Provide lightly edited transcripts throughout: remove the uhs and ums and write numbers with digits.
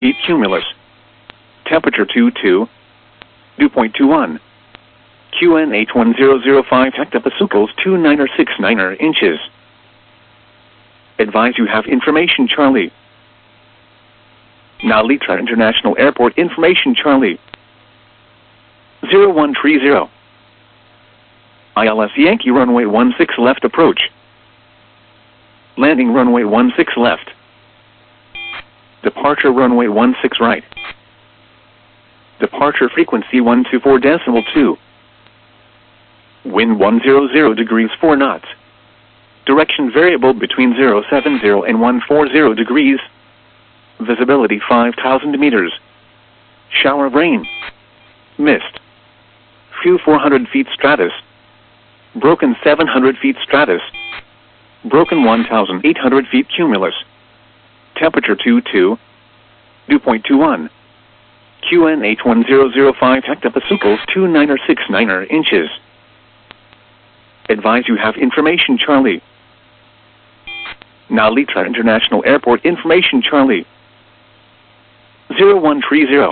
feet cumulus. Temperature 22, dew point 21. QNH1005 hectopascals 2969 inches. Advise you have information Charlie. Now Litra International Airport information Charlie. 0130. ILS Yankee runway 16 left approach. Landing runway 16 left. Departure runway 16 right. Departure frequency 124.2. Wind 100 degrees 4 knots. Direction variable between 070 and 140 degrees. Visibility 5,000 meters. Shower of rain. Mist. Few 400 feet stratus. Broken 700 feet stratus. Broken 1,800 feet cumulus. Temperature 22. Dew point 21. QNH1005 hectopascals 2969 inches. Advise you have information Charlie. Now Litra International Airport information Charlie. 0130.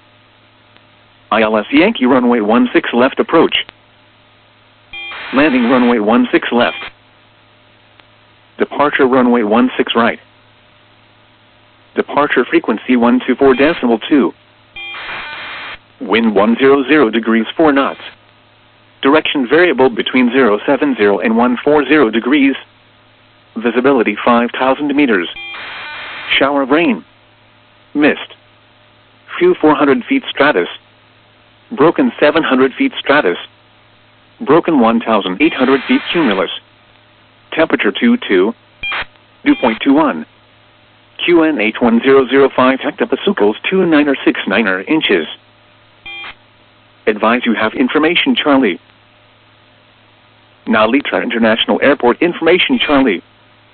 ILS Yankee runway 16 left approach. Landing runway 16 left. Departure runway 16 right. Departure frequency 124.2. Wind 100 degrees 4 knots. Direction variable between 070 and 140 degrees. Visibility 5,000 meters. Shower of rain. Mist. Few 400 feet stratus. Broken 700 feet stratus. Broken 1,800 feet cumulus. Temperature 22. Dew point 21. QNH1005 hectopascals 2969 inches. Advise you have information Charlie. Now Litra International Airport information Charlie.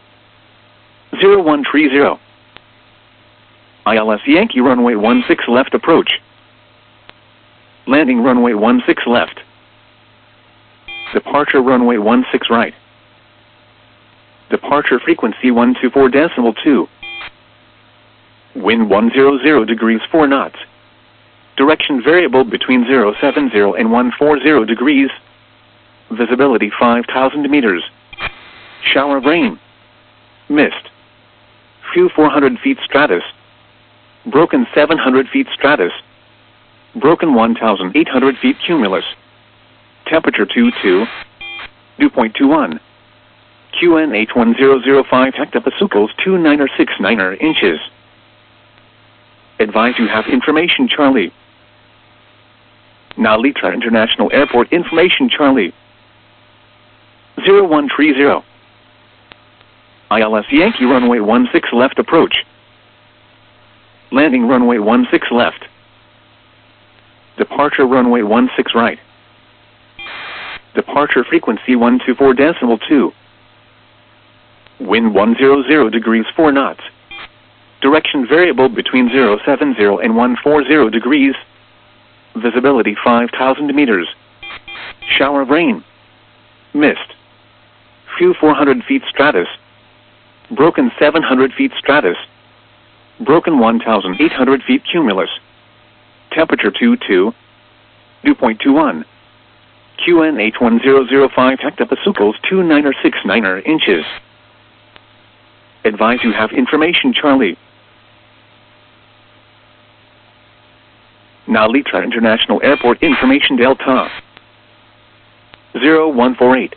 0130. ILS Yankee runway 16 left approach. Landing runway 16 left. Departure runway 16 right. Departure frequency 124.2. Wind 100 degrees 4 knots. Direction variable between 070 and 140 degrees. Visibility 5,000 meters. Shower of rain. Mist. Few 400 feet stratus. Broken 700 feet stratus. Broken 1,800 feet cumulus. Temperature 22. Dew point 21. QNH1005 hectopascals 2969 inches. Advise you have information Charlie. Now Litra International Airport information Charlie. 0130. ILS Yankee runway 16 left approach. Landing runway 16 left. Departure runway 16 right. Departure frequency 124.2. Wind 100 degrees 4 knots. Direction variable between 070 and 140 degrees. Visibility 5,000 meters. Shower of rain. Mist. Few 400 feet stratus. Broken 700 feet stratus. Broken 1,800 feet cumulus. Temperature 22. Dew point 21. QNH1005 hectopascals 2969 inches. Advise you have information Charlie. Now Litra International Airport information Delta. 0148.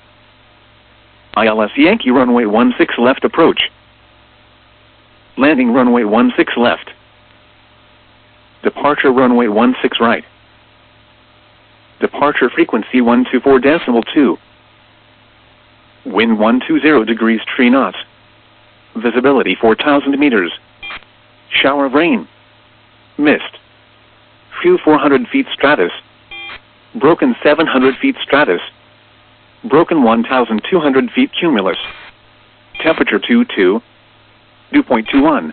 ILS Yankee runway 16 left approach. Landing runway 16 left. Departure runway 16 right. Departure frequency 124.2. Wind 120 degrees 3 knots. Visibility 4,000 meters. Shower of rain. Mist. Few 400 feet stratus. Broken 700 feet stratus. Broken 1,200 feet cumulus. Temperature 22. Dew point 21.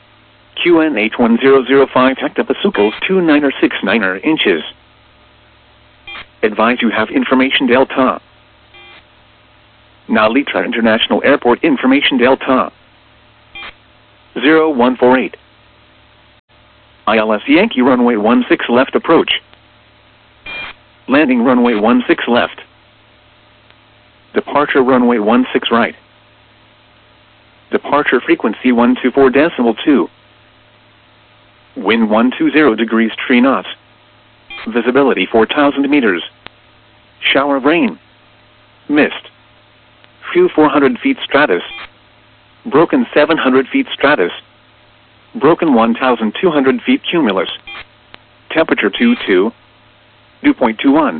QNH1005 hectopascals 2969 inches. Advise you have information Delta. Now Litra International Airport information Delta. 0148. ILS Yankee runway 16 left approach. Landing runway 16 left. Departure runway 16 right. Departure frequency 124.2. Wind 120 degrees 3 knots. Visibility 4,000 meters. Shower of rain. Mist. Few 400 feet stratus. Broken 700 feet stratus. Broken 1,200 feet cumulus. Temperature 22. Dew point 21.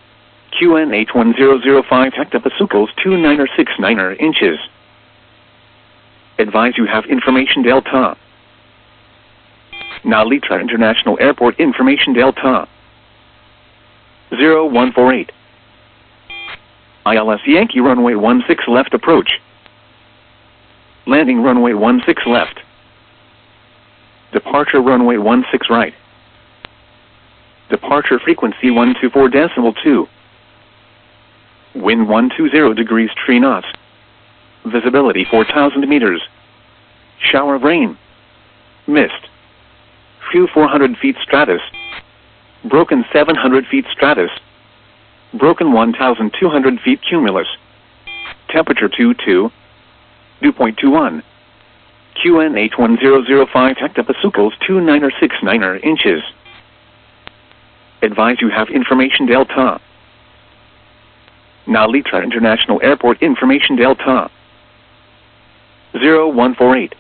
QNH1005 hectopascals 2969 inches. Advise you have information Delta. Nalitra International Airport information Delta. 0148. ILS Yankee runway 16 left approach. Landing runway 16 left. Departure runway 16 right. Departure frequency 124.2. Wind 120 degrees 3 knots. Visibility 4,000 meters. Shower of rain. Mist. Few 400 feet stratus. Broken 700 feet stratus. Broken 1,200 feet cumulus. Temperature 22. Dew point 21. QNH1005 hectopascals 2969 inches. Advise you have information Delta. Nalitra International Airport information Delta. 0148.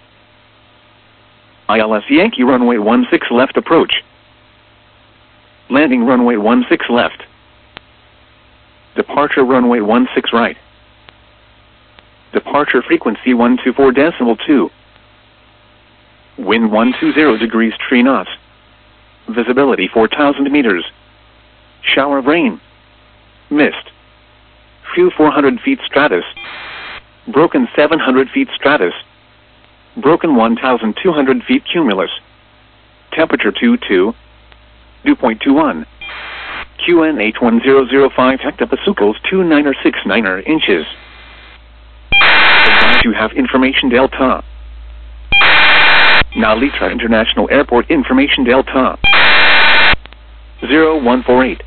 ILS Yankee runway 16 left approach. Landing runway 16 left. Departure runway 16 right. Departure frequency 124.2. Wind 120 degrees 3 knots. Visibility 4,000 meters. Shower of rain. Mist. Few 400 feet stratus. Broken 700 feet stratus. Broken 1,200 feet cumulus. Temperature 22. Dew point 21. QNH1005 hectopascals 2969 inches. Advise you have information Delta. Nalitra International Airport information Delta. 0148.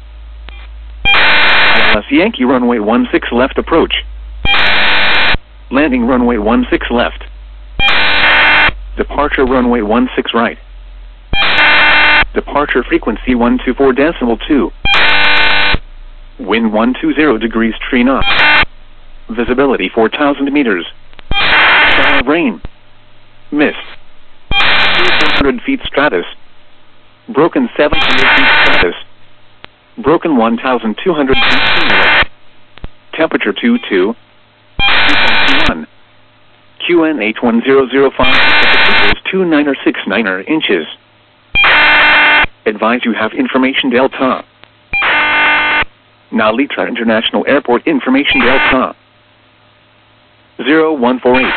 ILS Yankee runway 16 left approach. Landing runway 16 left. Departure runway 16 right. Departure frequency 124.2. Wind 120 degrees 3 knots. Visibility 4,000 meters. Shower of rain. Mist. 400 feet stratus. Broken 700 feet stratus. Broken 1,200 feet cumulus. Temperature 22. 2.21. QNH1005 2969 inches. Advise you have information Delta. Nalitra International Airport information Delta. 0148.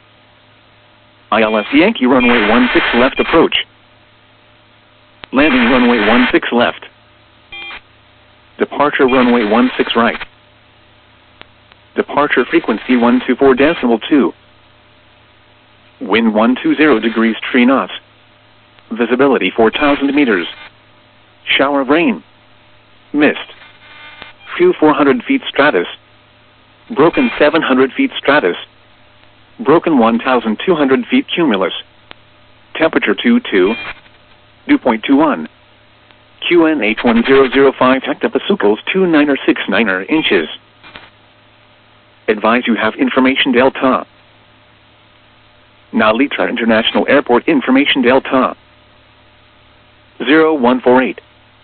ILS Yankee runway 16 left approach. Landing runway 16 left. Departure runway 16 right. Departure frequency 124.2. Wind 120 degrees 3 knots. Visibility 4,000 meters. Shower of rain. Mist. Few 400 feet stratus. Broken 700 feet stratus. Broken 1,200 feet cumulus. Temperature 22. Dew point 21. QNH1005 hectopascals 2969 inches. Advise you have information Delta. Nalitra International Airport information Delta. 0148.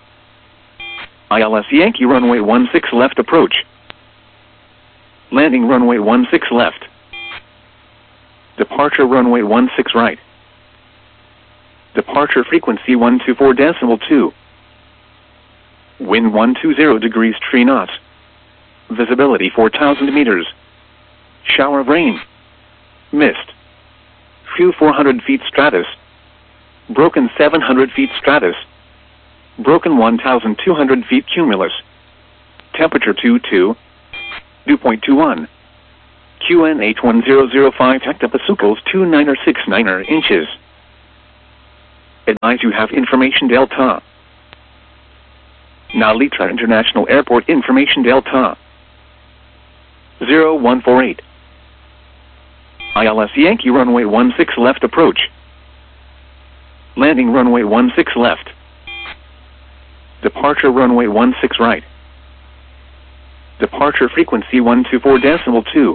ILS Yankee runway 16 left approach. Landing runway 16 left. Departure runway 16 right. Departure frequency 124.2. Wind 120 degrees 3 knots. Visibility 4,000 meters. Shower of rain. Mist. Few 400 feet stratus. Broken 700 feet stratus. Broken 1,200 feet cumulus. Temperature 22. Dew point 21. QNH1005 hectopascals 2969 inches. Advise you have information Delta. Nalitra International Airport information Delta. 0148. ILS Yankee runway 16 left approach. Landing runway 16 left. Departure runway 16 right. Departure frequency 124.2.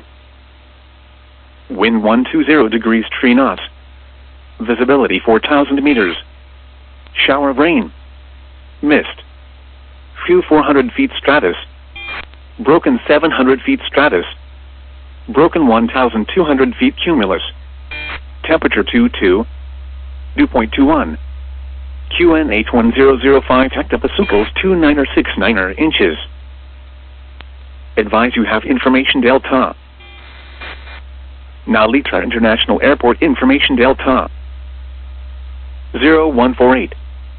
Wind 120 degrees 3 knots. Visibility 4,000 meters. Shower of rain. Mist. Few 400 feet stratus. Broken 700 feet stratus. Broken 1,200 feet cumulus. Temperature 22. Dew point 21. QN H1005 hectopascals 2969 inches. Advise you have information Delta. Nalitra International Airport information Delta. 0148.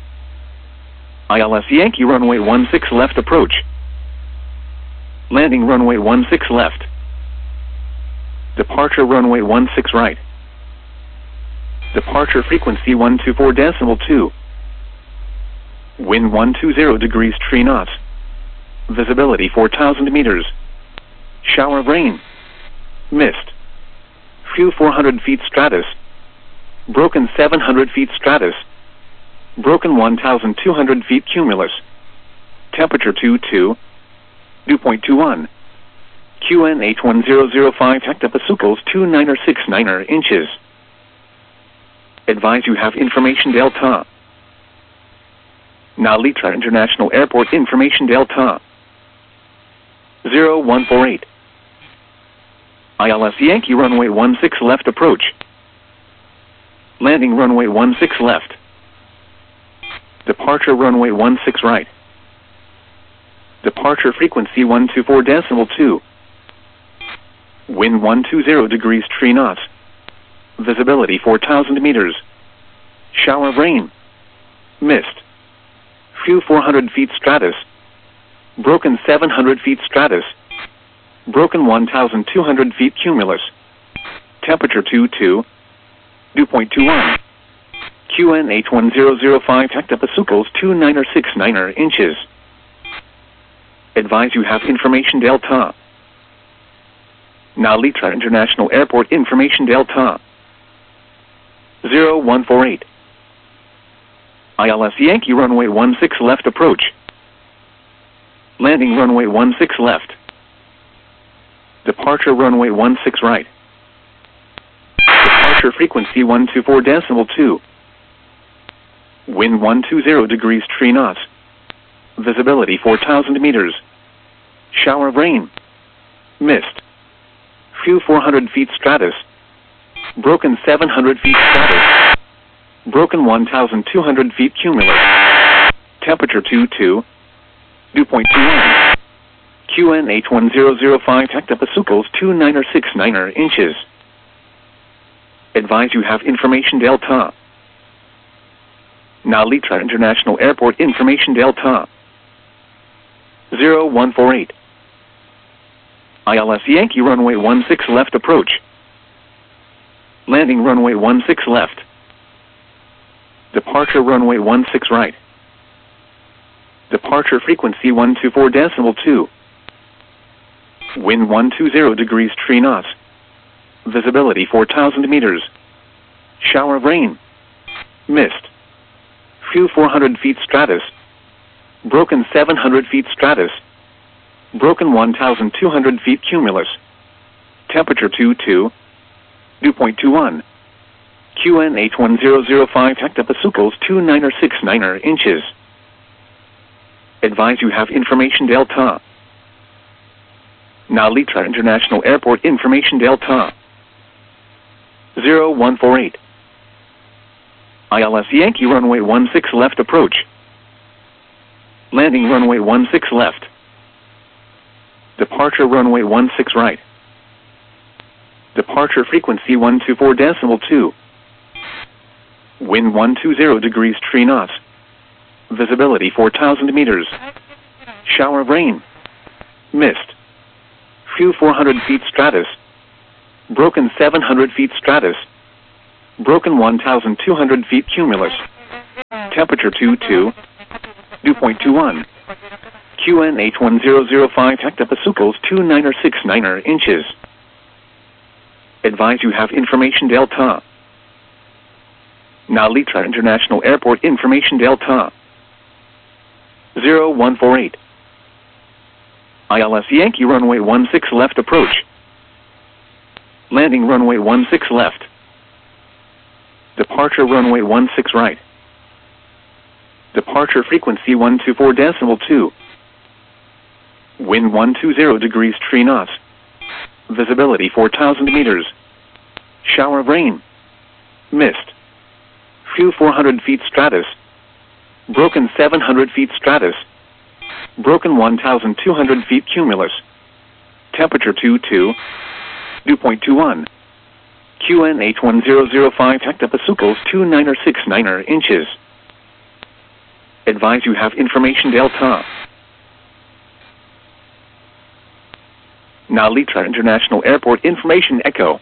ILS Yankee runway 16 left approach. Landing runway 16 left. Departure runway 16 right. Departure frequency 124.2. Wind 120 degrees 3 knots. Visibility 4,000 meters. Shower of rain. Mist. Few 400 feet stratus. Broken 700 feet stratus. Broken 1,200 feet cumulus. Temperature 22. Dew point 21. QN H1005 hectopascals 2969 inches. Advise you have information Delta. Nalitra International Airport information Delta. 0148. ILS Yankee runway 16 left approach. Landing runway 16 left. Departure runway 16 right. Departure frequency 124.2. Wind 120 degrees 3 knots. Visibility 4,000 meters. Shower of rain. Mist. Few 400 feet stratus. Broken 700 feet stratus. Broken 1,200 feet cumulus. Temperature 22. Dew point 21. QN H1005 hectopascals 2969 inches. Advise you have information Delta. Nalitra International Airport information Delta. 0148. ILS Yankee runway 16 left approach. Landing runway 16 left. Departure runway 16 right. Departure frequency 124.2. Wind 120 degrees 3 knots. Visibility 4,000 meters. Shower of rain. Mist. Few 400 feet stratus. Broken 700 feet stratus. Broken 1,200 feet cumulus. Temperature 22. Dew point 21. QN H1005 hectopascals 2969 inches. Advise you have information Delta. Nalitra International Airport information Delta. 0148. ILS Yankee runway 16 left approach. Landing runway 16 left. Departure runway 16 right. Departure frequency 124.2. Wind 120 degrees 3 knots. Visibility 4,000 meters. Shower of rain. Mist. Few 400 feet stratus. Broken 700 feet stratus. Broken 1,200 feet cumulus. Temperature 22. Dew point 21. QN H1005 hectopascals 2969 inches. Advise you have information Delta. Nalitra International Airport information Delta. 0148. ILS Yankee runway 16 left approach. Landing runway 16 left. Departure runway 16 right. Departure frequency 124.2. Wind 120 degrees 3 knots. Visibility 4,000 meters. Shower of rain. Mist. Few 400 feet stratus. Broken 700 feet stratus. Broken 1,200 feet cumulus. Temperature 22, dew point 21. QNH 1005 hectopascals 2969 inches. Advise you have information Delta. Now Litra International Airport information Delta. 0148. ILS Yankee runway 16 left approach. Landing runway 16 left. Departure runway 16 right. Departure frequency 124.2. Wind 120 degrees 3 knots. Visibility 4,000 meters. Shower of rain. Mist. Few 400 feet stratus. Broken 700 feet stratus. Broken 1,200 feet cumulus. Temperature 22. Dew point 21. QNH 1005 hectopascals 2969 inches. Advise you have information Delta. Now Litra International Airport information Echo.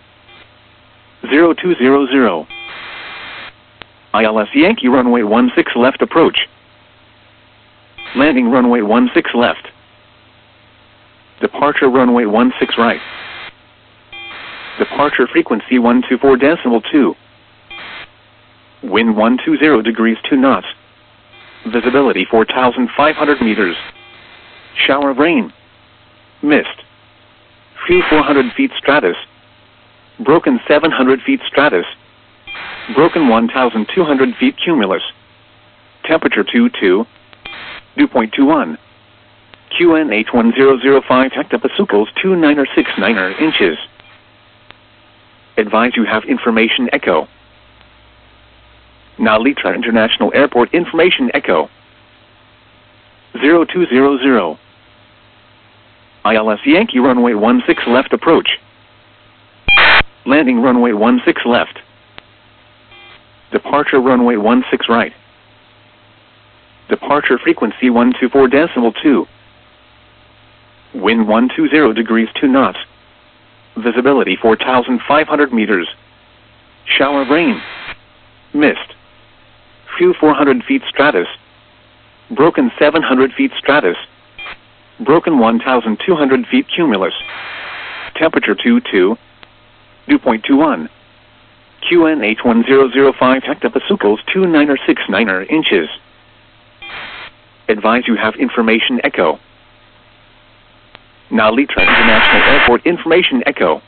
0200. ILS Yankee runway 16 left approach. Landing runway 16 left. Departure runway 16 right. Departure frequency 124.2. Wind 120 degrees 2 knots. Visibility 4,500 meters. Shower of rain. Mist. Few 400 feet stratus. Broken 700 feet stratus. Broken 1,200 feet cumulus. Temperature 22. Dew point 21. QNH 1005 hectopascals 2969 inches. Advise you have information Echo. Now Litra International Airport information Echo. 0200. ILS Yankee runway 16 left approach. Landing runway 16 left. Departure runway 16 right. Departure frequency 124.2. Wind 120 degrees 2 knots. Visibility 4,500 meters. Shower of rain. Mist. Few 400 feet stratus. Broken 700 feet stratus. Broken 1,200 feet cumulus. Temperature 22. Dew point 21. QNH 1005 hectopascals 2969 inches. Advise you have information Echo. Now Litra International Airport information Echo.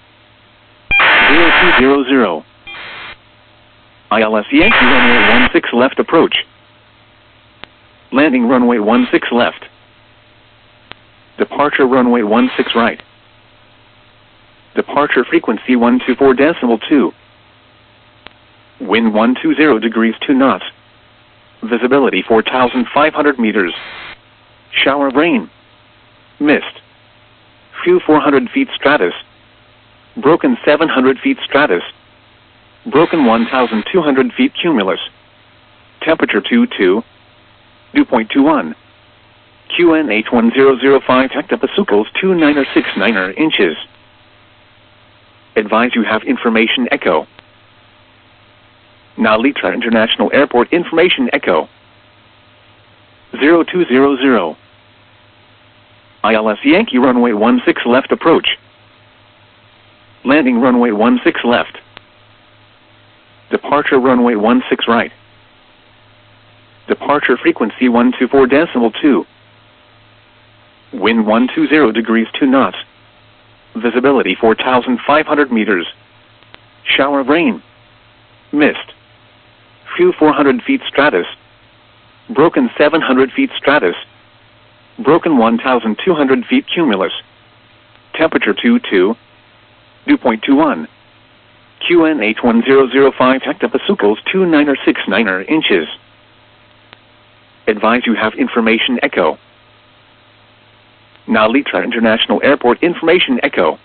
0200. ILS Yankee runway 16 left approach. Landing runway 16 left. Departure runway 16 right. Departure frequency 124.2. Wind 120 degrees 2 knots. Visibility 4,500 meters. Shower of rain. Mist. Few 400 feet stratus. Broken 700 feet stratus. Broken 1,200 feet cumulus. Temperature 22. Dew point 21. QNH 1005 hectopascals 2969 inches. Advise you have information Echo. Now Litra International Airport information Echo. 0200. ILS Yankee runway 16 left approach. Landing runway 16 left. Departure runway 16 right. Departure frequency 124.2. Wind 120 degrees 2 knots. Visibility 4,500 meters. Shower of rain. Mist. Few 400 feet stratus. Broken 700 feet stratus. Broken 1,200 feet cumulus. Temperature 22. Dew point 21. QNH 1005 hectopascals 2969 inches. Advise you have information Echo. Now Litra International Airport information Echo.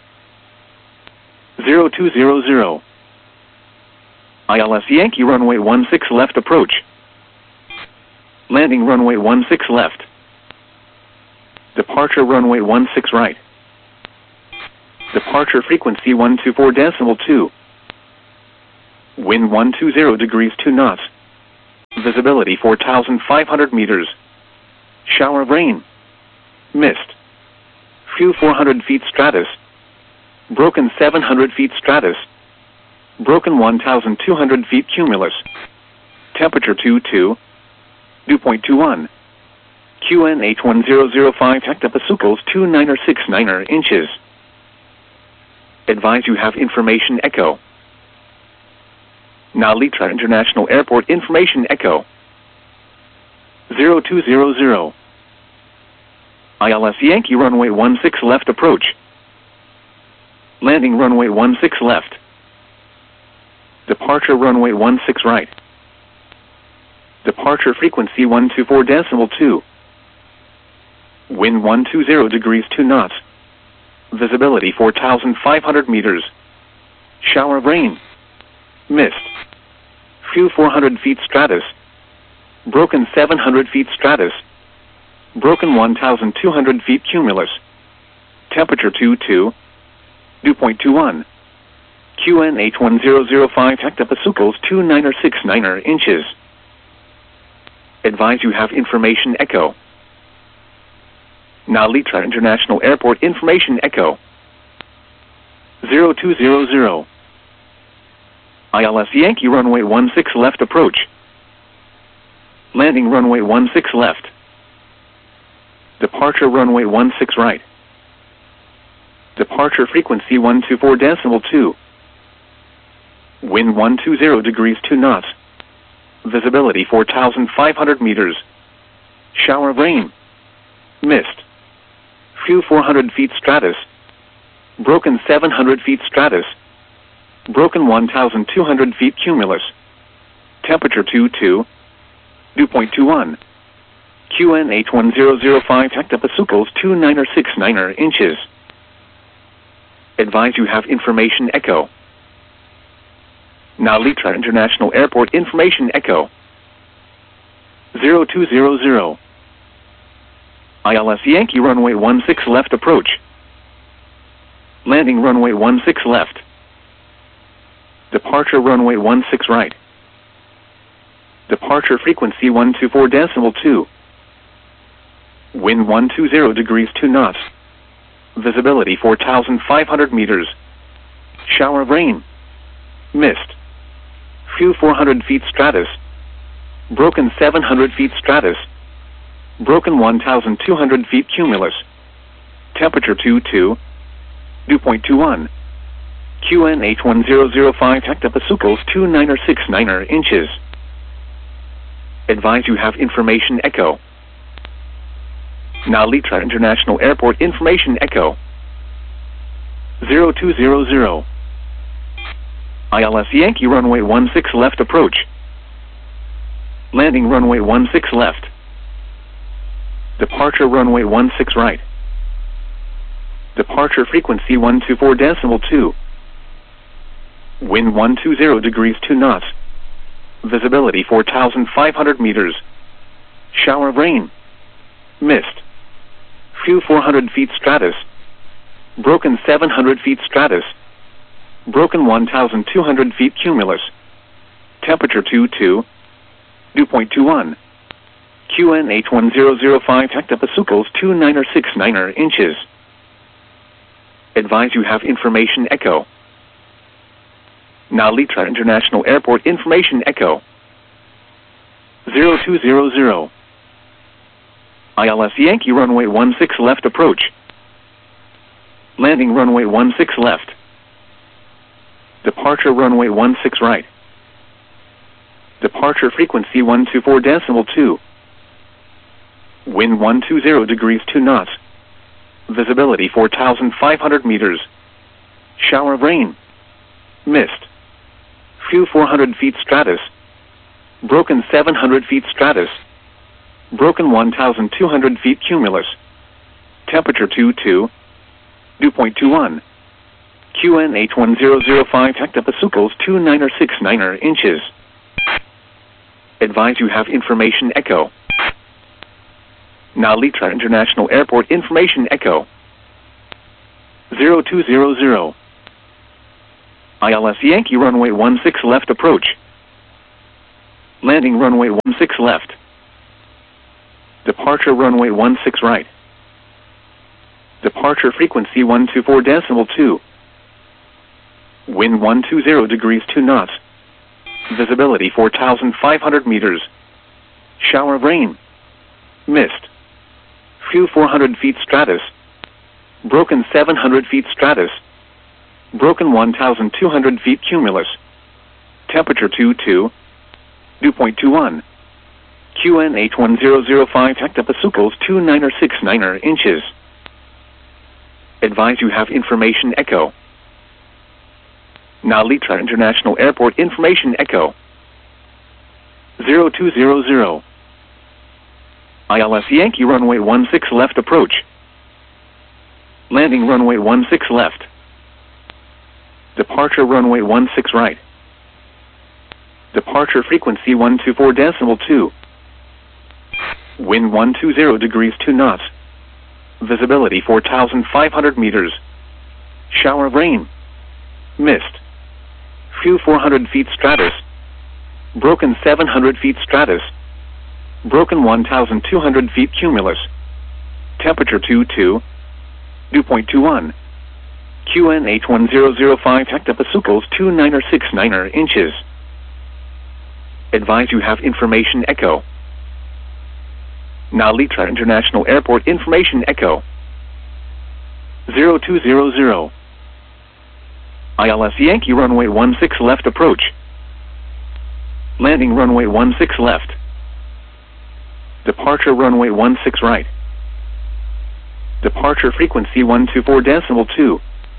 0200. ILS Yankee runway 16 left approach. Landing runway 16 left. Departure runway 16 right. Departure frequency 124.2. Wind 120 degrees 2 knots. Visibility 4,500 meters. Shower of rain. Mist. Few 400 feet stratus. Broken 700 feet stratus. Broken 1,200 feet cumulus. Temperature 22. Dew point 21. QNH1005 hectopascals 2969 inches. Advise you have information echo. Now Litra International Airport information echo. 0200. ILS Yankee runway 16 left approach. Landing runway 16 left. Departure runway 16 right. Departure frequency 124.2. Wind 120 degrees 2 knots. Visibility 4,500 meters. Shower of rain. Mist. Few 400 feet stratus. Broken 700 feet stratus. Broken 1,200 feet cumulus. Temperature 22. Dew point 21. QNH1005 hectopascals 2969 inches. Advise you have information echo. Now Litra International Airport information echo. 0200. ILS Yankee runway 16 left approach. Landing runway 16 left. Departure runway 16 right. Departure frequency 124.2. Wind 120 degrees 2 knots. Visibility 4,500 meters. Shower of rain. Mist. Few 400 feet stratus. Broken 700 feet stratus. Broken 1,200 feet cumulus. Temperature 22. Dew point 21. QNH1005 hectopascals 2969 inches. Advise you have information echo. Now Litra International Airport information echo. 0200. ILS Yankee runway 16 left approach. Landing runway 16 left. Departure runway 16 right. Departure frequency 124.2. Wind 120 degrees 2 knots. Visibility 4,500 meters. Shower of rain. Mist. Few 400 feet stratus. Broken 700 feet stratus. Broken 1,200 feet cumulus. Temperature 22. Dew point 21. QNH1005 hectopascals 2969 inches. Advise you have information echo. Now Litra International Airport information echo. 0200. ILS Yankee runway 16 left approach. Landing runway 16 left. Departure runway 16 right. Departure frequency 124.2. Wind 120 degrees 2 knots. Visibility 4,500 meters. Shower of rain. Mist. Few 400 feet stratus. Broken 700 feet stratus. Broken 1,200 feet cumulus. Temperature 22. Dew point 21. QNH1005 hectopascals 2969 inches. Advise you have information echo. Now Litra International Airport information echo. 0200. ILS Yankee runway 16 left approach. Landing runway 16 left. Departure runway 16 right. Departure frequency 124.2. Wind 120 degrees 2 knots. Visibility 4,500 meters. Shower of rain. Mist. Few 400 feet stratus. Broken 700 feet stratus. Broken 1,200 feet cumulus. Temperature 22. Dew point 21. QNH1005 hectopascals 2969 inches. Advise you have information echo. Now Litra International Airport information echo. 0200. ILS Yankee runway 16 left approach. Landing runway 16 left. Departure runway 16 right. Departure frequency 124.2. Wind 120 degrees 2 knots. Visibility 4,500 meters. Shower of rain. Mist. Few 400 feet stratus. Broken 700 feet stratus. Broken 1,200 feet cumulus. Temperature 22. Dew point 21. QN 81005 hectopascals 2969 inches. Advise you have information echo. Nalitra International Airport information echo. 0200. ILS Yankee runway 16 left approach. Landing runway 16 left. Departure runway 16 right. Departure frequency 124.2. Wind 120 degrees 2 knots. Visibility 4,500 meters. Shower of rain. Mist. Few 400 feet stratus. Broken 700 feet stratus. Broken 1,200 feet cumulus. Temperature 22. Dew point 21. QN 81005 hectopascals 2969 inches. Advise you have information echo. Nalitra International Airport information echo. 0200. ILS Yankee runway 16 left approach. Landing runway 16 left. Departure runway 16 right. Departure frequency 124.2.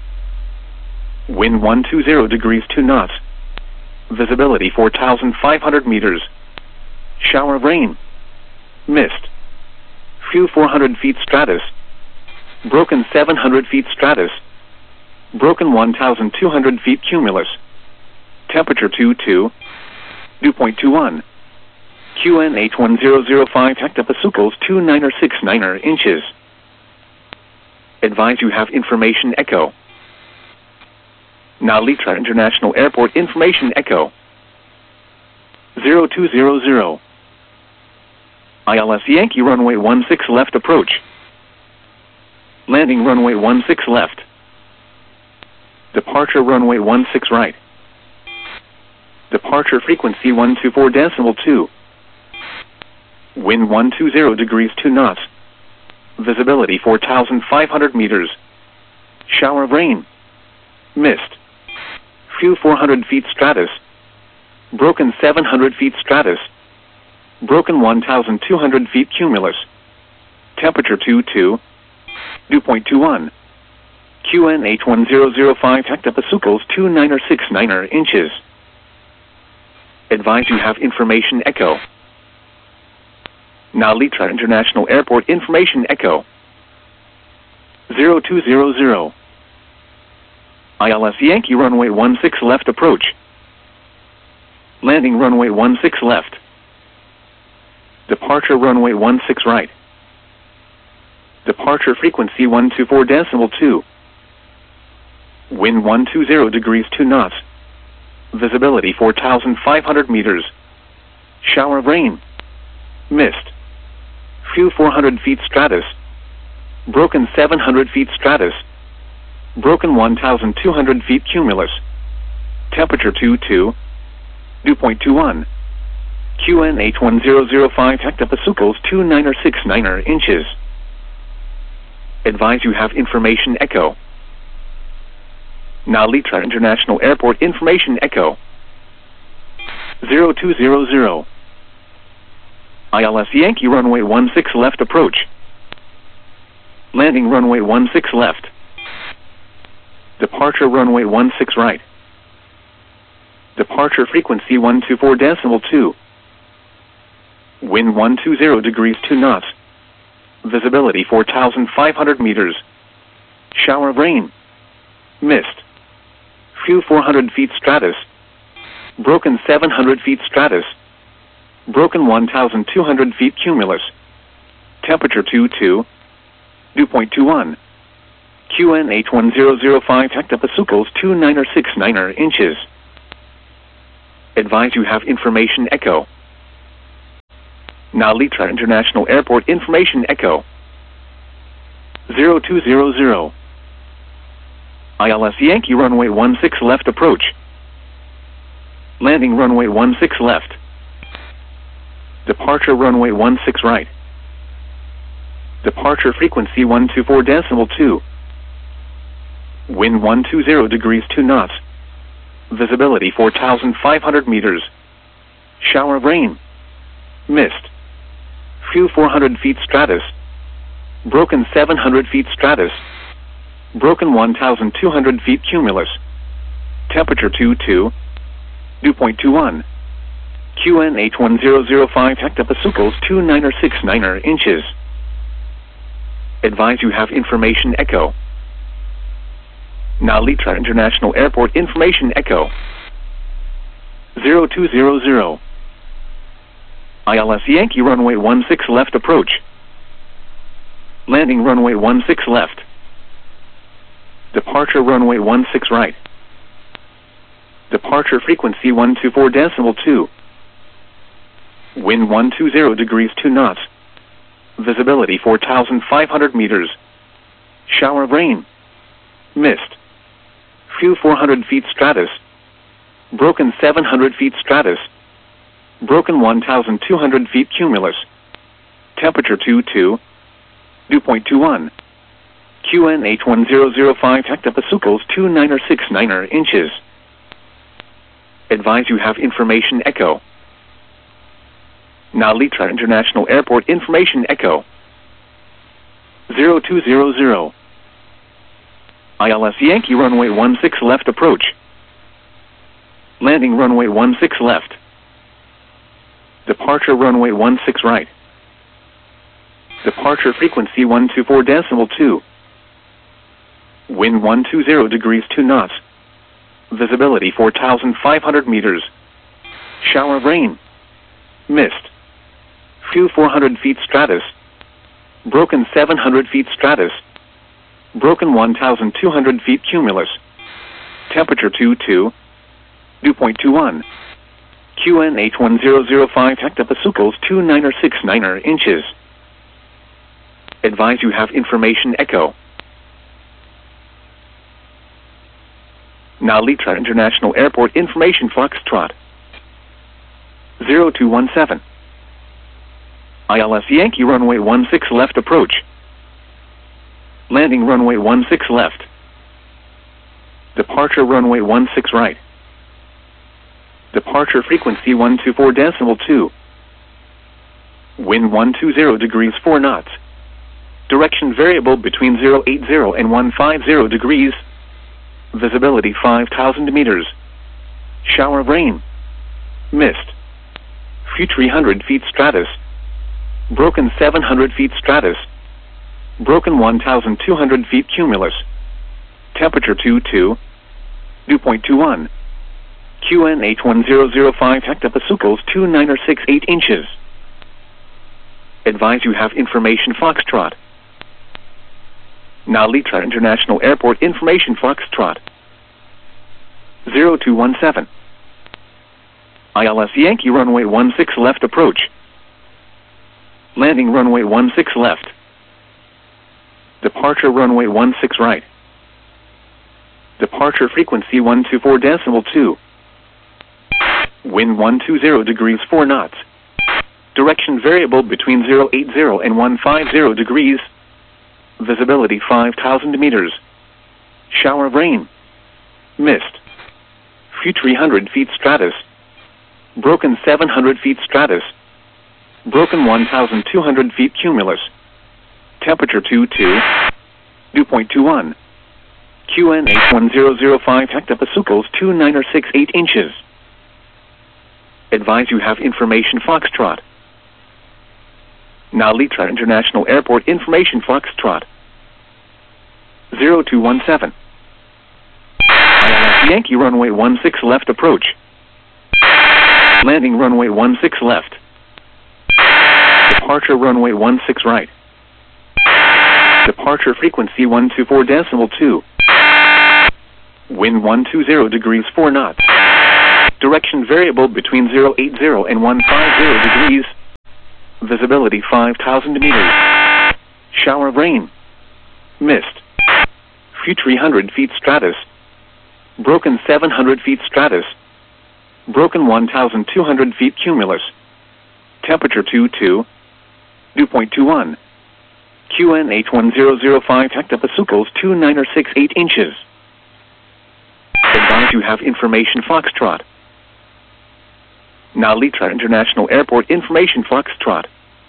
Wind 120 degrees 2 knots. Visibility 4,500 meters. Shower of rain. Mist. Few 400 feet stratus. Broken 700 feet stratus. Broken 1,200 feet cumulus. Temperature 22. Dew point 21. QN 81005 hectopascals 2969 inches. Advise you have information echo. Nalitra International Airport information echo. 0200. ILS Yankee runway 16 left approach. Landing runway 16 left. Departure runway 16 right. Departure frequency 124.2. Wind 120 degrees 2 knots. Visibility 4,500 meters. Shower of rain. Mist. Few 400 feet stratus. Broken 700 feet stratus. Broken 1,200 feet cumulus. Temperature 22. Dew point 21. QN 81005 hectopascals 2969 inches. Advise you have information echo. Nalitra International Airport information echo. 0200. ILS Yankee runway 16 left approach. Landing runway 16 left. Departure runway 16 right. Departure frequency 124.2. Wind 120 degrees 2 knots. Visibility 4,500 meters. Shower of rain. Mist. Few 400 feet stratus. Broken 700 feet stratus. Broken 1,200 feet cumulus. Temperature 22. Dew point 21. QN 81005 hectopascals 2969 inches. Advise you have information echo. Nalitra International Airport information echo. 0200. ILS Yankee runway 16 left approach. Landing runway 16 left. Departure runway 16 right. Departure frequency 124.2. Wind 120 degrees 2 knots. Visibility 4,500 meters. Shower of rain. Mist. Few 400 feet stratus. Broken 700 feet stratus. Broken 1,200 feet cumulus. Temperature 22. Dew point 21. QN 81005 hectopascals 2969 inches. Advise you have information echo. Now Litra International Airport Information Echo 0200. ILS Yankee runway 16 left approach. Landing runway 16 left. Departure runway 16 right. Departure frequency 124.2. Wind 120 degrees 2 knots. Visibility 4,500 meters. Shower of rain. Mist. Few 400 feet stratus. Broken 700 feet stratus. Broken 1,200 feet cumulus. Temperature 22. Dew point 21. QN 81005 hectopascals 2969 inches. Advise you have information echo. Now Litra International Airport Information Echo 0200. ILS Yankee runway 16 left approach. Landing runway 16 left. Departure runway 16 right. Departure frequency 124.2. Wind 120 degrees 2 knots. Visibility 4,500 meters. Shower of rain. Mist. Few 400 feet stratus. Broken 700 feet stratus. Broken 1,200 feet cumulus. Temperature 22. Dew point 21. QN 81005 hectopascals 2969 inches. Advise you have information echo. Now Litra International Airport Information Echo 0200. ILS Yankee runway 16 left approach. Landing runway 16 left. Departure runway 16 right. Departure frequency 124.2. Wind 120 degrees 2 knots. Visibility 4,500 meters. Shower of rain. Mist. Few 400 feet stratus. Broken 700 feet stratus. Broken 1,200 feet cumulus. Temperature 22. Dew point 21. QN 81005 hectopascals 2969 inches. Advise you have information echo. Now Litra International Airport Information Foxtrot 0217. ILS Yankee runway 16 left approach. Landing runway 16 left. Departure runway 16 right. Departure frequency 124.2. Wind 120 degrees 4 knots. Direction variable between 080 and 150 degrees. Visibility 5,000 meters. Shower of rain. Mist. Few 300 feet stratus. Broken 700 feet stratus. Broken 1,200 feet cumulus. Temperature 22. Dew point 21. QN 81005 hectopascals 2968 inches. Advise you have information Foxtrot. Now Litra International Airport Information Foxtrot 0217. ILS Yankee runway 16 left approach. Landing runway 16 left. Departure runway 16 right. Departure frequency 124.2. Wind 120 degrees 4 knots. Direction variable between 080 and 150 degrees. Visibility 5,000 meters. Shower of rain. Mist. Few 300 feet stratus. Broken 700 feet stratus. Broken 1,200 feet cumulus. Temperature 22. Dew point 21. QN 81005 hectopascals 2968 inches. Advise you have information Foxtrot. Now Litra International Airport Information Foxtrot 0217. ILS Yankee runway 16 left approach. Landing runway 16 left. Departure runway 16 right. Departure frequency 124.2. Wind 120 degrees 4 knots. Direction variable between 080 and 150 degrees. Visibility 5,000 meters. Shower of rain. Mist. Few 300 feet stratus. Broken 700 feet stratus. Broken 1,200 feet cumulus. Temperature 22. Dew point 21. QNH1005 hectopascals 2968 inches. Advise you have information Foxtrot. Now Litra International Airport information Foxtrot.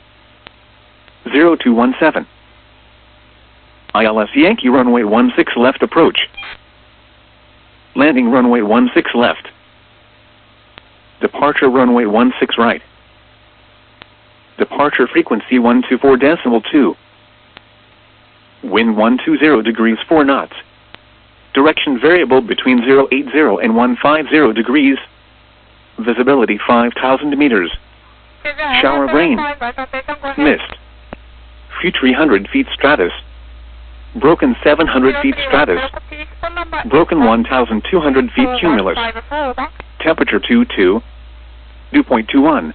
0217. ILS Yankee runway 16 left approach. Landing runway 16 left. Departure runway 16 right. Departure frequency 124.2. Wind 120 degrees 4 knots. Direction variable between 080 and 150 degrees. Visibility 5,000 meters. Shower of rain. Mist. Few 300 feet stratus. Broken 700 feet stratus. Broken 1,200 feet cumulus. Temperature 22. Dew point 21.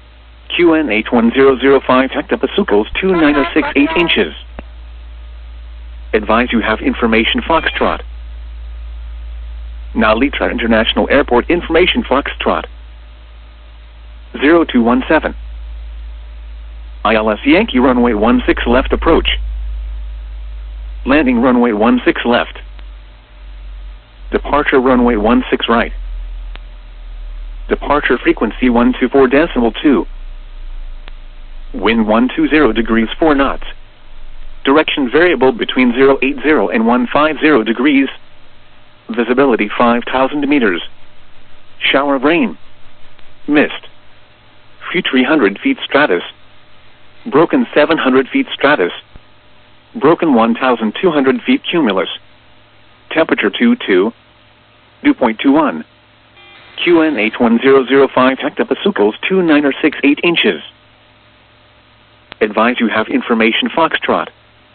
QNH1005 hectopascals 2968 inches. Advise you have information Foxtrot. Now Litra International Airport information Foxtrot. 0217. ILS Yankee runway 16 left approach. Landing runway 16 left. Departure runway 16 right. Departure frequency 124.2. Wind 120 degrees 4 knots. Direction variable between 080 and 150 degrees. Visibility 5,000 meters. Shower of rain. Mist. Few 300 feet stratus. Broken 700 feet stratus. Broken 1,200 feet cumulus. Temperature 22. Dew point 21. QNH1005 hectopascals 2968 inches. Advise you have information Foxtrot.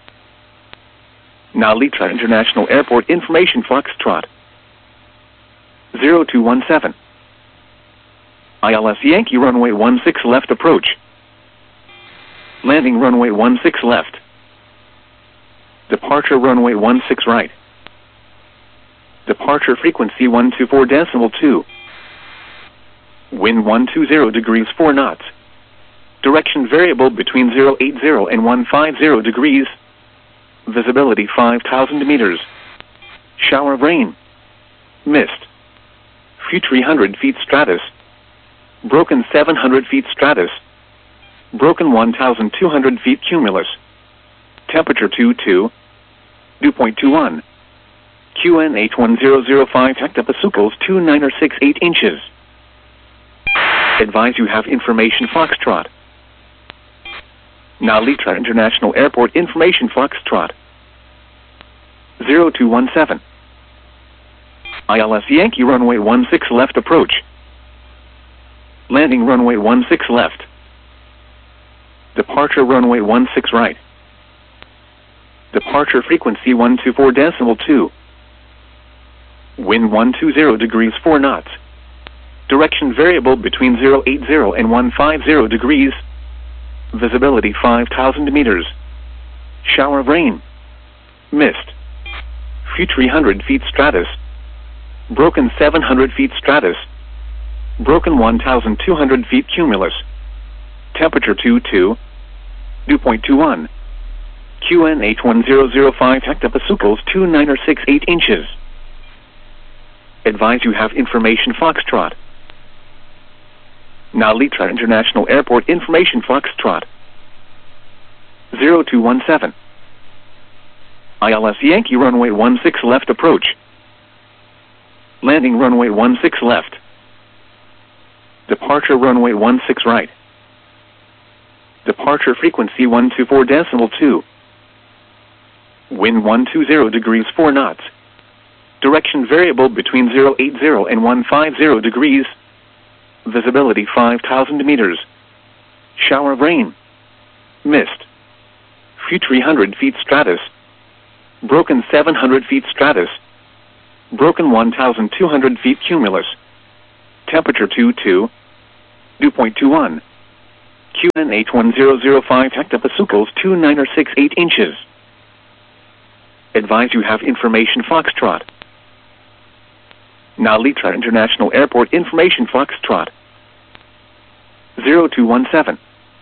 Now Litra International Airport information Foxtrot. 0217. ILS Yankee runway 16 left approach. Landing runway 16 left. Departure runway 16 right. Departure frequency 124.2. Wind 120 degrees 4 knots. Direction variable between 080 and 150 degrees. Visibility 5,000 meters. Shower of rain. Mist. Few 300 feet stratus. Broken 700 feet stratus. Broken 1,200 feet cumulus. Temperature 22. Dew point 21. QNH1005 hectopascals 2968 inches. Advise you have information Foxtrot. Now Litra International Airport information Foxtrot. 0217. ILS Yankee runway 16 left approach. Landing runway 16 left. Departure runway 16 right. Departure frequency 124.2. Wind 120 degrees 4 knots. Direction variable between 080 and 150 degrees. Visibility 5,000 meters. Shower of rain. Mist. Few 300 feet stratus. Broken 700 feet stratus. Broken 1,200 feet cumulus. Temperature 22. Dew point 21. QNH1005 hectopascals 2968 inches. Advise you have information Foxtrot. Now Litra International Airport information Foxtrot. 0217. ILS Yankee runway 16 left approach. Landing runway 16 left. Departure runway 16 right. Departure frequency 124.2. Wind 120 degrees 4 knots. Direction variable between 080 and 150 degrees. Visibility 5,000 meters. Shower of rain. Mist. Few 300 feet stratus. Broken 700 feet stratus. Broken 1,200 feet cumulus. Temperature 22. Dew point 21. QNH1005 hectopasukals 2968 inches. Advise you have information Foxtrot. Nalitra International Airport information Foxtrot. 0217.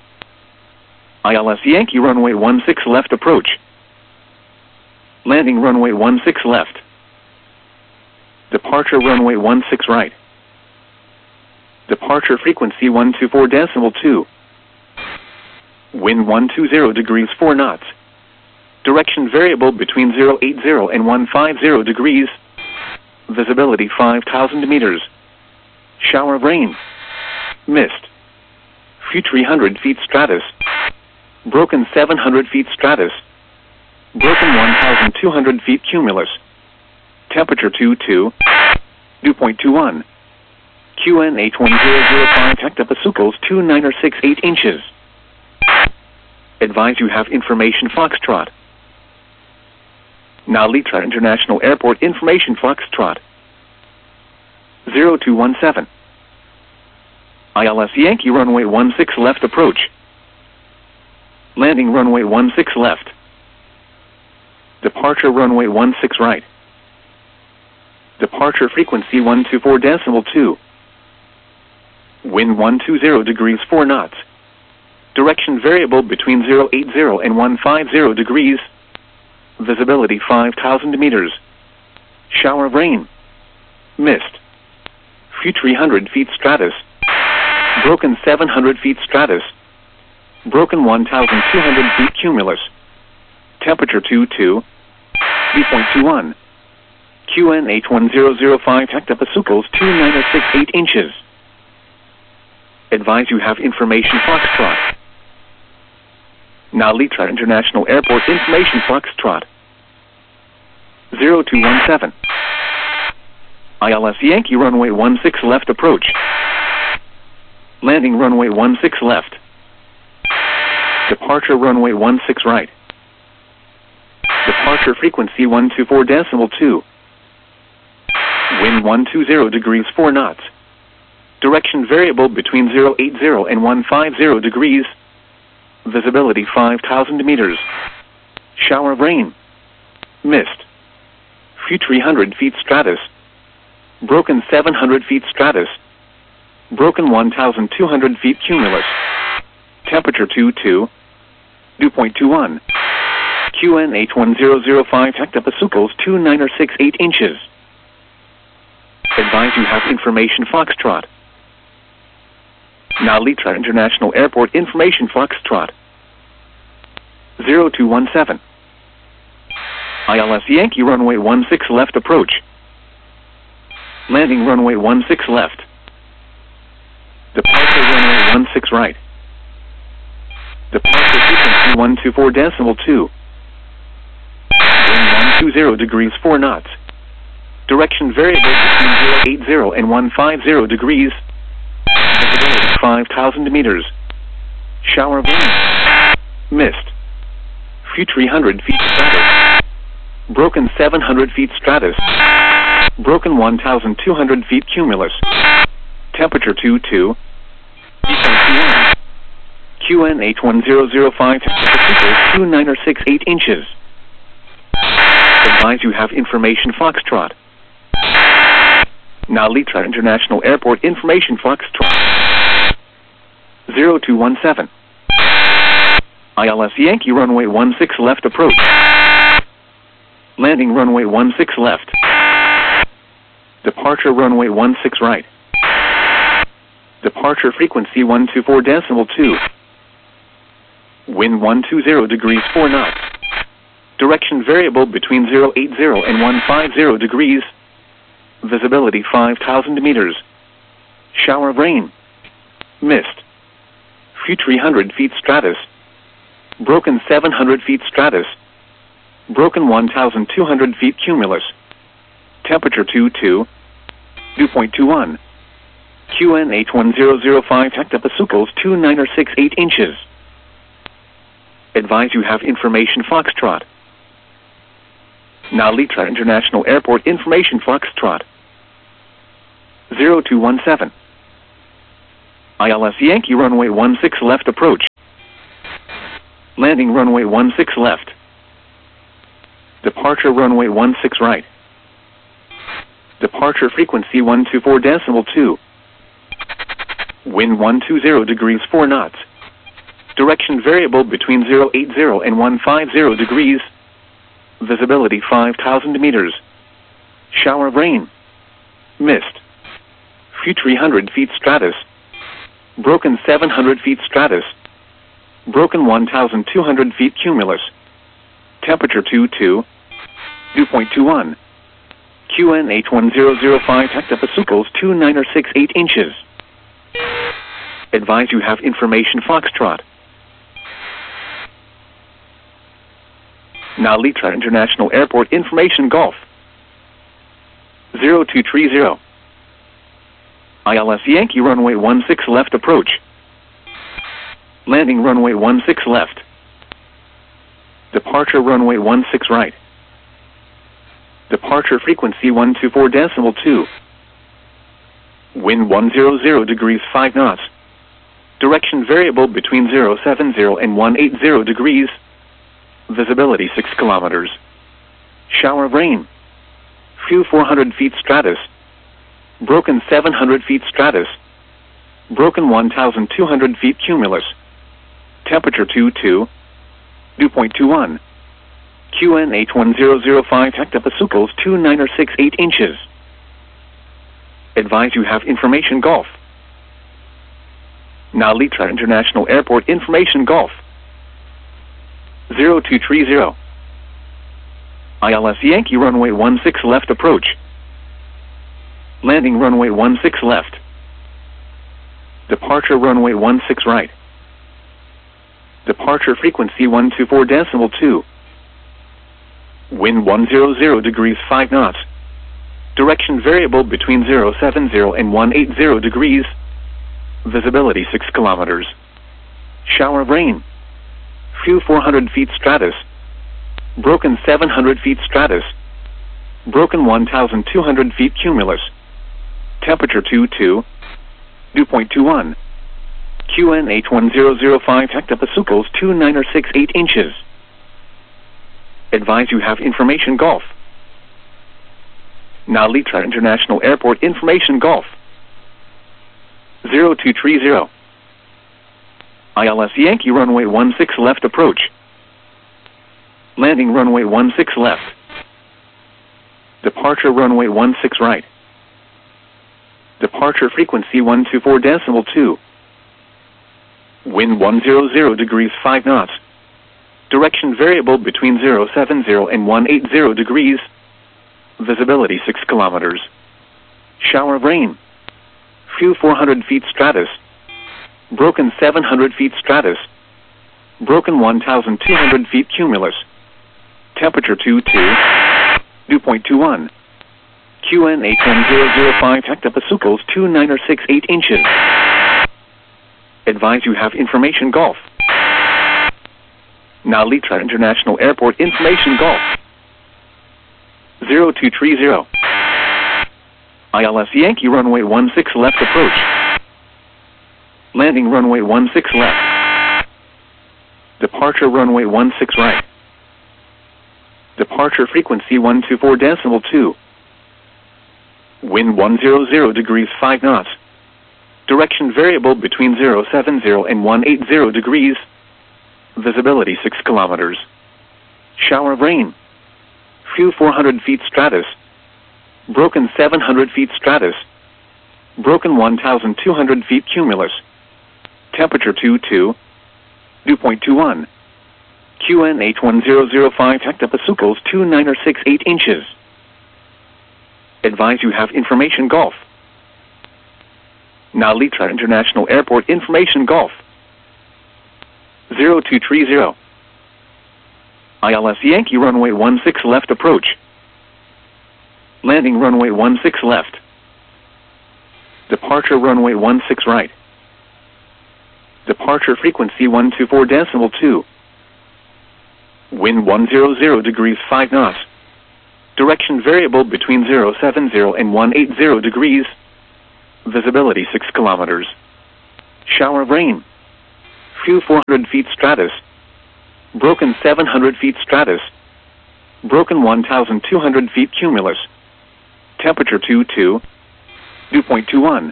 ILS Yankee runway 16 left approach. Landing runway 16 left. Departure runway 16 right. Departure frequency 124.2. Wind 120 degrees 4 knots. Direction variable between 080 and 150 degrees. Visibility 5,000 meters. Shower of rain. Mist. Few 300 feet stratus. Broken 700 feet stratus. Broken 1,200 feet cumulus. Temperature 22. Dew point 21. QNH1005 hectopasukals 2968 inches. Advise you have information Foxtrot. Nalitra International Airport information Foxtrot. 0217. ILS Yankee runway 16 left approach. Landing runway 16 left. Departure runway 16 right. Departure frequency 124.2. Wind 120 degrees 4 knots. Direction variable between 080 and 150 degrees. Visibility 5,000 meters. Shower of rain. Mist. Few 300 feet stratus. Broken 700 feet stratus. Broken 1,200 feet cumulus. Temperature 22. Dew point 21. QNH1005 hectopasukals 2968 inches. Advise you have information Foxtrot. Nalitra International Airport information Foxtrot. 0217. ILS Yankee runway 16 left approach. Landing runway 16 left. Departure runway 16 right. Departure frequency 124.2. Wind 120 degrees 4 knots. Direction variable between 080 and 150 degrees. Visibility 5,000 meters. Shower of rain. Mist. Few 300 feet stratus. Broken 700 feet stratus. Broken 1,200 feet cumulus. Temperature 22. Dew point 21. QNH1005 hectopasukals 2968 inches. Advise you have information Foxtrot. Nalitra International Airport information Foxtrot. 0217. ILS Yankee runway 16 left approach. Landing runway 16 left. Departure runway 16 right. Departure frequency 124.2. Wind 120 degrees 4 knots. Direction variable between 080 and 150 degrees. Visibility 5,000 meters. Shower of rain. Mist. Few 300 feet stratus. Broken 700 feet stratus. Broken 1,200 feet cumulus. Temperature 22. QNH1005 hectopasukals 2968 inches. Advise you have information Foxtrot. Nalitra International Airport information Foxtrot. 0217. ILS Yankee runway 16 left approach. Landing runway 16 left. Departure runway 16 right. Departure frequency 124.2. Wind 120 degrees 4 knots. Direction variable between 080 and 150 degrees. Visibility 5,000 meters. Shower of rain. Mist. Few 300 feet stratus. Broken 700 feet stratus. Broken 1,200 feet cumulus. Temperature 22. Dew point 21. QNH1005 hectopasukals 2968 inches. Advise you have information Foxtrot. Nalitra International Airport information Foxtrot. 0217. ILS Yankee runway 16 left approach. Landing runway 16 left. Departure runway 16 right. Departure frequency 124.2. Wind 120 degrees 4 knots. Direction variable between 080 and 150 degrees. Visibility 5,000 meters. Shower of rain. Mist. Few 300 feet stratus. Broken 700 feet stratus. Broken 1,200 feet cumulus. Temperature 22. Dew point 21. QNH1005 hectopascals 2968 inches. Advise you have information Foxtrot. Nalitra International Airport information Golf. 0230. ILS Yankee runway 16 left approach. Landing runway 16 left. Departure runway 16 right. Departure frequency 124.2. Wind 100 degrees 5 knots. Direction variable between 070 and 180 degrees. Visibility 6 kilometers. Shower of rain. Few 400 feet stratus. Broken 700 feet stratus. Broken 1,200 feet cumulus. Temperature 22. Dew point 21. QNH1005 hectopascals 2968 inches. Advise you have information Golf. Nalitra International Airport information Golf. 0230. ILS Yankee runway 16 left approach. Landing runway 16 left. Departure runway 16 right. Departure frequency 124.2. Wind 100 degrees 5 knots. Direction variable between 070 and 180 degrees. Visibility 6 kilometers. Shower of rain. Few 400 feet stratus. Broken 700 feet stratus. Broken 1,200 feet cumulus. Temperature 22. Dew point 21. QNH1005 hectopascals 2968 inches. Advise you have information Golf. Nalitra International Airport information Golf. 0230. ILS Yankee runway 16 left approach. Landing runway 16 left. Departure runway 16 right. Departure frequency 124.2. Wind 100 degrees 5 knots. Direction variable between 070 and 180 degrees. Visibility 6 kilometers. Shower of rain. Few 400 feet stratus. Broken 700 feet stratus. Broken 1,200 feet cumulus. Temperature 22. Dew point 21. QNH1005 hectopascals 2968 inches. Advise you have information Golf. Nalitra International Airport information Golf. 0230. ILS Yankee runway 16 left approach. Landing runway 16 left. Departure runway 16 right. Departure frequency 124.2. Wind 100 degrees 5 knots. Direction variable between 070 and 180 degrees. Visibility 6 kilometers. Shower of rain. Few 400 feet stratus. Broken 700 feet stratus. Broken 1,200 feet cumulus. Temperature 22. Dew point 21. QNH1005 hectopascals 2968 inches. Advise you have information Golf. Nalitra International Airport information Golf. 0230. ILS Yankee runway 16 left approach. Landing runway 16 left. Departure runway 16 right. Departure frequency 124.2. Wind 100 degrees 5 knots. Direction variable between 070 and 180 degrees. Visibility 6 kilometers. Shower of rain. Few 400 feet stratus. Broken 700 feet stratus. Broken 1,200 feet cumulus. Temperature 22. Dew point 21.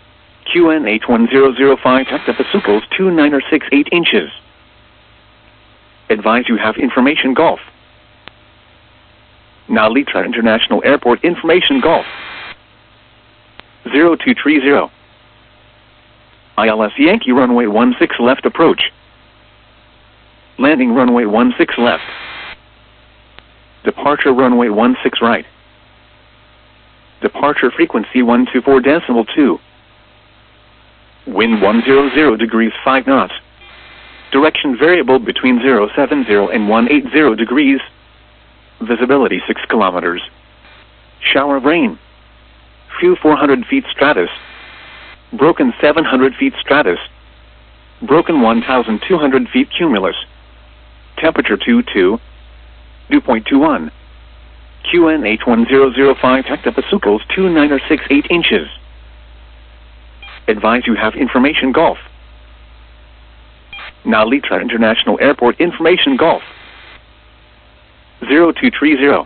QN81005 hectopascals 2968 inches. Advise you have information Golf. Now Litra International Airport information Golf. 0230. ILS Yankee runway 16 left approach. Landing runway 16 left. Departure runway 16 right. Departure frequency 124.2. Wind 100 degrees 5 knots. Direction variable between 070 and 180 degrees. Visibility 6 kilometers. Shower of rain. Few 400 feet stratus. Broken 700 feet stratus. Broken 1,200 feet cumulus. Temperature 22. Dew point 21. QN81005 hectopascals 2968 inches. Advise you have information Golf. Now Litra International Airport information Golf. 0230.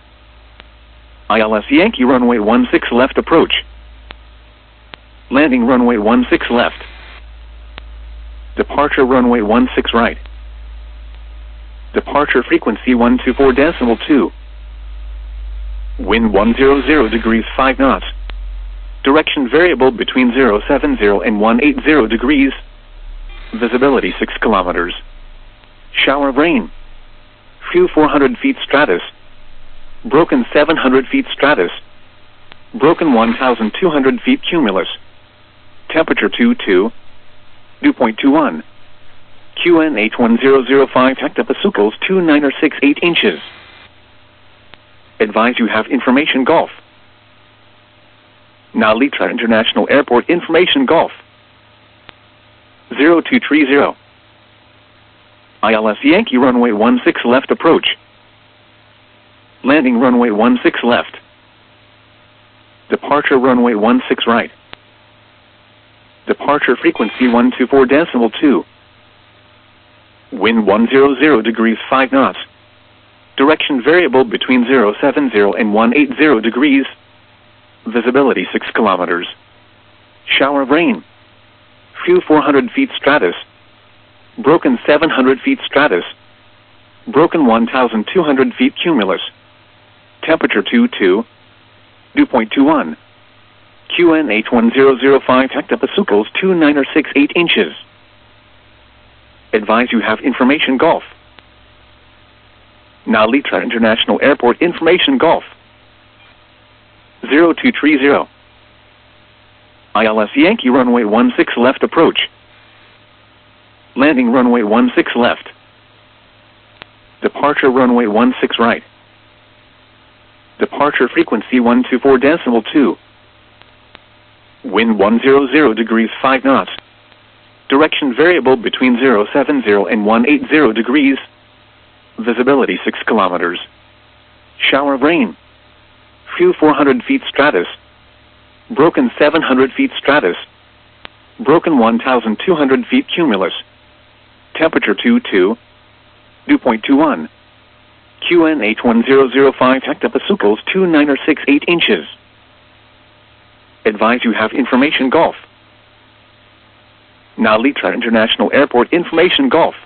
ILS Yankee runway 16 left approach. Landing runway 16 left. Departure runway 16 right. Departure frequency 124.2. Wind 100 degrees 5 knots. Direction variable between 070 and 180 degrees. Visibility 6 kilometers. Shower of rain. Few 400 feet stratus. Broken 700 feet stratus. Broken 1,200 feet cumulus. Temperature 22. Dew point 21. QN81005 hectopascals 2968 inches. Advise you have information Golf. Now Litra International Airport information Golf. 0230. ILS Yankee runway 16 left approach. Landing runway 16 left. Departure runway 16 right. Departure frequency 124.2. Wind 100 degrees 5 knots. Direction variable between 070 and 180 degrees. Visibility 6 kilometers. Shower of rain. Few 400 feet stratus. Broken 700 feet stratus. Broken 1,200 feet cumulus. Temperature 22. Dew point 21. QN81005 hectopascals 2968 inches. Advise you have information Golf. Now Litra International Airport information Golf. 0230. ILS Yankee runway 16 left approach. Landing runway 16 left. Departure runway 16 right. Departure frequency 124.2. Wind 100 degrees 5 knots. Direction variable between 070 and 180 degrees. Visibility 6 kilometers. Shower of rain. Few 400 feet stratus. Broken 700 feet stratus. Broken 1,200 feet cumulus. Temperature 22. Dew point 21. QN81005 hectopascals 2968 inches. Advise you have information Golf. Now Litra International Airport information Golf.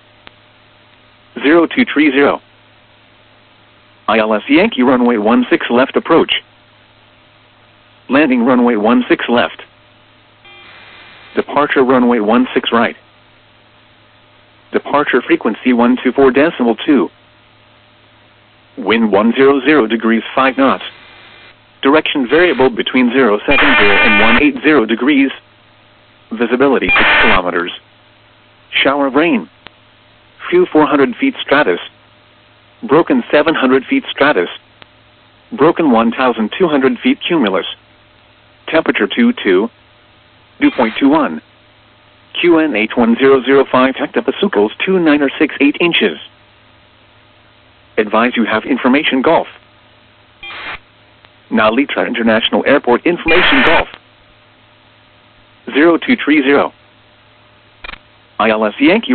0230. ILS Yankee runway 16 left approach. Landing runway 16 left. Departure runway 16 right. Departure frequency 124.2. Wind 100 degrees 5 knots. Direction variable between 070 and 180 degrees. Visibility 6 kilometers. Shower of rain. Few 400 feet stratus. Broken 700 feet stratus. Broken 1,200 feet cumulus. Temperature 22. Dew point 21. QN81005 hectopascals 2968 inches. Advise you have information Golf. Now Litra International Airport information Golf. 0230. ILS Yankee